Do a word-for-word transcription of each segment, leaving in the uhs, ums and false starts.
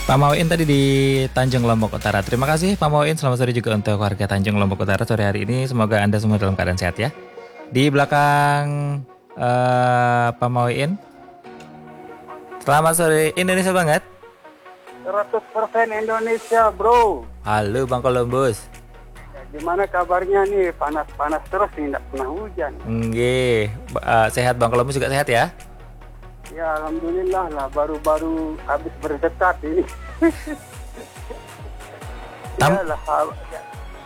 Pak Mauin tadi di Tanjung Lombok Utara. Terima kasih Pak Mauin. Selamat sore juga untuk warga Tanjung Lombok Utara sore hari ini. Semoga Anda semua dalam keadaan sehat ya. Di belakang uh, Pak Mauin. Selamat sore Indonesia banget. seratus persen Indonesia, bro. Halo Bang Columbus. Ya, gimana kabarnya nih? Panas-panas terus nih, tidak pernah hujan. Nggih, uh, sehat Bang Columbus juga sehat ya? Ya, alhamdulillah lah, baru-baru habis berdekat ini. Tam- ya, lah, ya.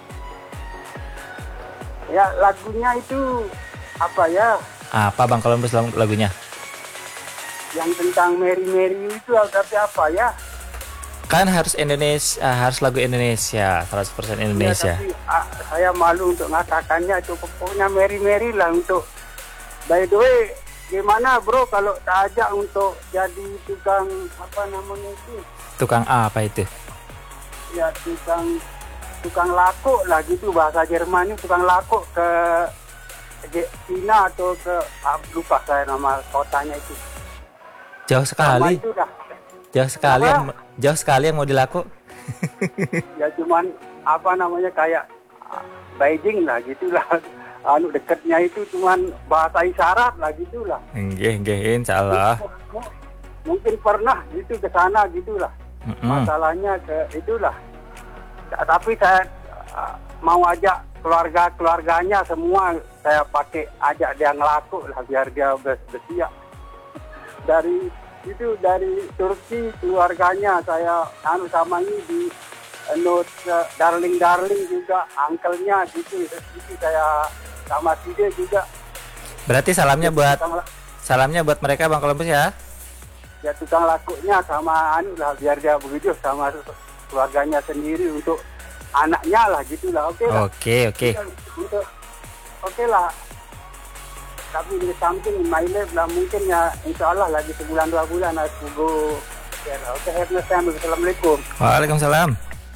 ya, lagunya itu apa ya? Apa Bang Columbus lagunya? Yang tentang Mary Mary itu tapi apa ya? Kan harus Indonesia, harus lagu Indonesia, seratus persen Indonesia. Ya, tapi ah, saya malu untuk mengatakannya, itu pokoknya Mary Mary lah untuk. By the way, gimana bro kalau tak ajak untuk jadi tukang apa namanya itu? Tukang apa itu? Ya tukang tukang lakuk lah gitu bahasa Jerman, tukang lakuk ke Cina atau ke ah, lupa saya nama kotanya itu. Jauh sekali. Itu dah. Jauh sekali yang, jauh sekali yang mau dilaku. Ya cuman apa namanya kayak Beijing lah gitulah. Anu dekatnya itu cuman bahasa isyarat lah gitulah. Nggih, nggih insyaallah. Mungkin pernah gitu ke sana gitulah. Mm-hmm. Masalahnya ke itulah. Tapi saya uh, mau ajak keluarga-keluarganya semua saya pakai ajak dia ngelaku lah biar dia bersedia. Dari itu dari Turki keluarganya saya anu sama ini di note uh, darling darling juga angkelnya gitu. Jadi saya sama Side juga. Berarti salamnya buat salamnya buat mereka Bang Columbus ya. Ya tukang lakunya sama anu lah biar dia begitu sama keluarganya sendiri untuk anaknya lah gitulah. Oke lah. Oke, oke. Untuk oke lah. Tapi di samping my life lah mungkin ya insyaallah lagi sebulan dua bulan aku go. Ya, oke, assalamualaikum. Waalaikumsalam.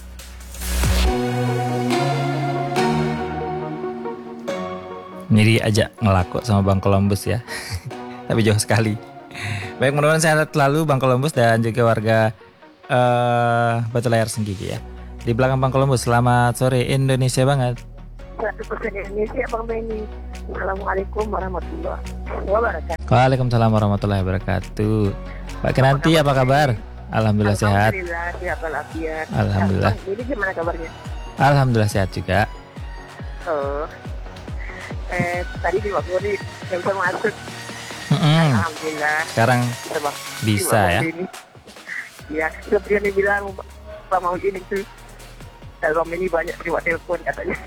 Jadi ajak ngelaku sama Bang Columbus ya. Tapi jauh sekali. Baik, mudah-mudahan sehat selalu Bang Columbus dan juga warga uh, Batu Layar Senggigi ya. Di belakang Bang Columbus, selamat sore Indonesia banget. seratus persen Indonesia Bang Benny. Assalamualaikum warahmatullahi wabarakatuh. Waalaikumsalam warahmatullahi wabarakatuh. Pak Kinanti apa kabar? Alhamdulillah sehat. Alhamdulillah sehat walafiat. Alhamdulillah. Nah, jadi gimana kabarnya? Alhamdulillah sehat juga. Oh. Eh tadi di waktu ini nggak bisa masuk. Mm-hmm. Alhamdulillah. Sekarang bisa, bang. bisa ya. Iya, seperti yang dibilang Pak Maudin itu. Kalau ini banyak terima telepon katanya.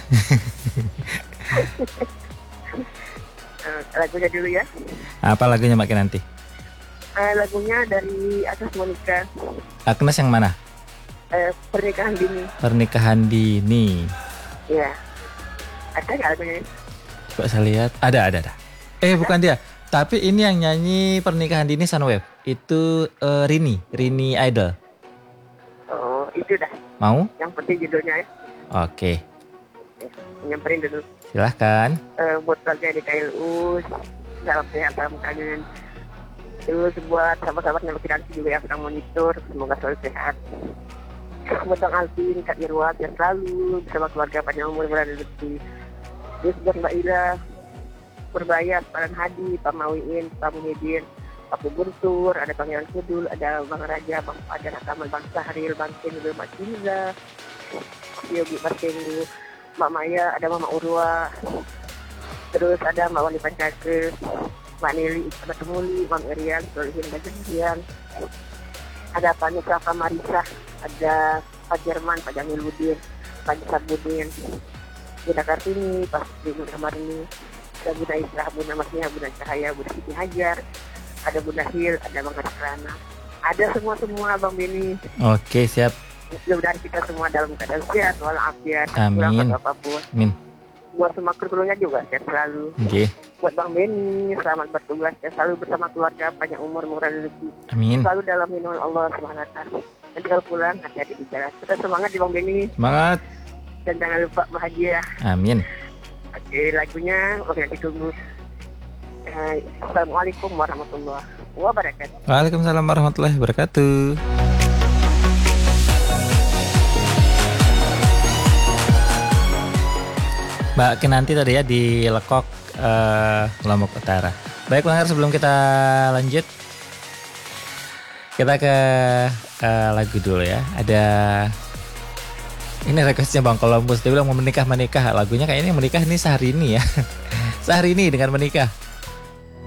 uh, lagunya dulu ya. Apa lagunya makin nanti? Uh, lagunya dari Agnes Monica. Agnes yang mana? Uh, pernikahan dini. Pernikahan dini. Ya. Ada nggak lagunya? Coba saya lihat. Ada, ada, ada. Eh, bukan dia. Tapi ini yang nyanyi pernikahan dini Sunweb. Itu uh, Rini, Rini Idol. Oh, itu dah. Mau? Yang penting judulnya ya. Oke. Nyamperin dulu. Silahkan. Uh, buat keluarga di K L U, salam sehat, salam kangen. Terus buat sahabat-sahabat yang nanti juga yang sedang monitor, semoga selalu sehat. Buat Bang Alvin, Kak Irwa, biar selalu bersama keluarga panjang umur berada di. Terus buat Mbak Ira, Purbaya, Pak Hadi, Pak Mawiin, Pak Muhyiddin, Pak Guntur, ada Pangeran Kudul, ada Bang Raja, Bang Fajar, Kamal, Bang Sahril, Bang Kendu, Mbak Cinza, Yogi, Mas Kendu, Mbak Maya, ada Mama Urwa, terus ada Mbak Wali Pancake, Mbak Neli, Mbak Temuli, Bang Erian, Solihin, Mbak Jendian, ada Pak Nusrafa Marisa, ada Pak Jerman, Pak Jamiludin, Pak Jisabudin, Bunda Kartini, Pak Bunda Marini, ada Bunda Islah, Bunda Masnya, Bunda Cahaya, Bunda Siti Hajar, ada Bunda Hil, ada Bang Hadrana, ada semua-semua Bang Beni. Oke, siap. Mudah-mudahan kita semua dalam keadaan sehat walafiat, amin. Apapun. Amin. Buat semua kru-krunya juga sehat selalu. Oke. Buat Bang Beni, selamat bertugas ya, selalu bersama keluarga, panjang umur, murah rezeki. Amin. Selalu dalam lindungan Allah Subhanahu wa taala. Nanti kalau pulang hati-hati bicara. Kita semangat di Bang Beni. Semangat. Dan jangan lupa bahagia. Amin. Oke, lagunya oke ditunggu. Eh, Assalamualaikum warahmatullahi wabarakatuh. Waalaikumsalam warahmatullahi wabarakatuh. Mbak Kinanti tadi ya di Lekok uh, Lombok Utara. Baik pendengar, sebelum kita lanjut, kita ke uh, lagu dulu ya. Ada ini requestnya Bang Columbus. Dia bilang mau menikah menikah. Lagunya kayaknya menikah ini sehari ini ya. Sehari ini dengan menikah.